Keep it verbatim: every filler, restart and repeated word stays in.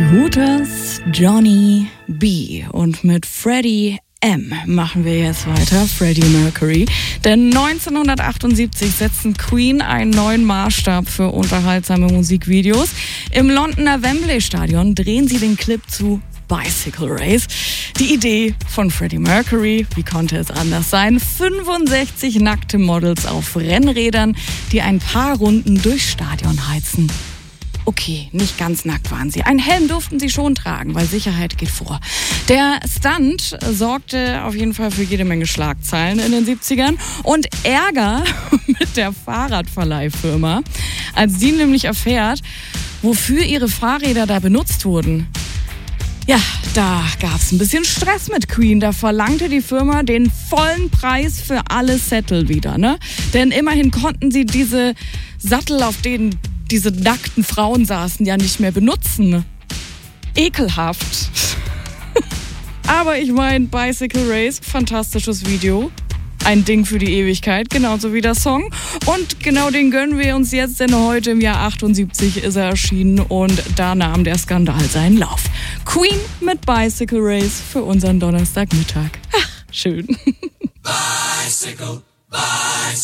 Hooters, Johnny B. Und mit Freddie M. machen wir jetzt weiter, Freddie Mercury. Denn neunzehnhundertachtundsiebzig setzten Queen einen neuen Maßstab für unterhaltsame Musikvideos. Im Londoner Wembley Stadion drehen sie den Clip zu Bicycle Race. Die Idee von Freddie Mercury, wie konnte es anders sein? fünfundsechzig nackte Models auf Rennrädern, die ein paar Runden durchs Stadion heizen. Okay, nicht ganz nackt waren sie. Ein Helm durften sie schon tragen, weil Sicherheit geht vor. Der Stunt sorgte auf jeden Fall für jede Menge Schlagzeilen in den siebzigern und Ärger mit der Fahrradverleihfirma, als die nämlich erfährt, wofür ihre Fahrräder da benutzt wurden. Ja, da gab's ein bisschen Stress mit Queen. Da verlangte die Firma den vollen Preis für alle Sättel wieder, ne? Denn immerhin konnten sie diese Sattel, auf denen diese nackten Frauen saßen, ja nicht mehr benutzen. Ekelhaft. Aber ich meine, Bicycle Race, fantastisches Video. Ein Ding für die Ewigkeit, genauso wie der Song. Und genau den gönnen wir uns jetzt, denn heute im Jahr achtundsiebzig ist er erschienen und da nahm der Skandal seinen Lauf. Queen mit Bicycle Race für unseren Donnerstagmittag. Ach, schön. Bicycle, bicycle.